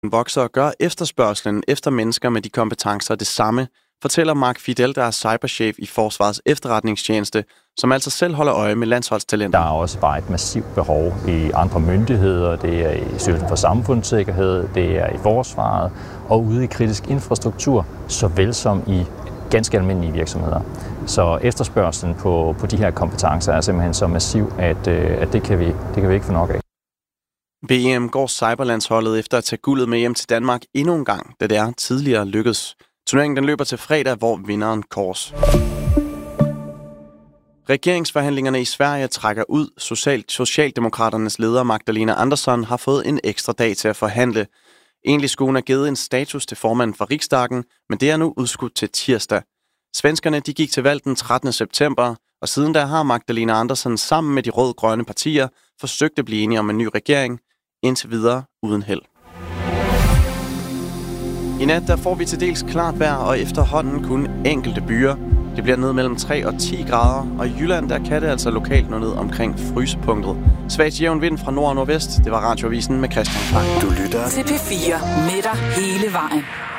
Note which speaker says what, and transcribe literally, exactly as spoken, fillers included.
Speaker 1: vokser og gør efterspørgslen efter mennesker med de kompetencer det samme, fortæller Mark Fidel, der er cyberchef i Forsvarets Efterretningstjeneste, som altså selv holder øje med landsholdstalenter.
Speaker 2: Der er også bare et massivt behov i andre myndigheder, det er i Styrelsen for Samfundssikkerhed, det er i Forsvaret og ude i kritisk infrastruktur, såvel som i ganske almindelige virksomheder. Så efterspørgslen på, på de her kompetencer er simpelthen så massiv, at, at det, kan vi, det kan vi ikke få nok af.
Speaker 1: Ved E M går cyberlandsholdet efter at tage guldet med hjem til Danmark endnu en gang, da det er tidligere lykkedes. Turneringen den løber til fredag, hvor vinderen kors. Regeringsforhandlingerne i Sverige trækker ud. Social- Socialdemokraternes leder Magdalena Andersson har fået en ekstra dag til at forhandle. Egentlig skulle hun have givet en status til formanden for Riksdagen, men det er nu udskudt til tirsdag. Svenskerne de gik til valg den trettende september, og siden da har Magdalena Andersson sammen med de rød-grønne partier forsøgt at blive enige om en ny regering, indtil videre uden held. I nat der får vi til dels klart vejr, og efterhånden kun enkelte byer. Det bliver ned mellem tre og ti grader, og i Jylland der kan det altså lokalt nå ned omkring frysepunktet. Svagt jævn vind fra nord og nordvest. Det var Radioavisen med Christian Frank.
Speaker 3: Du lytter til P fire med dig hele vejen.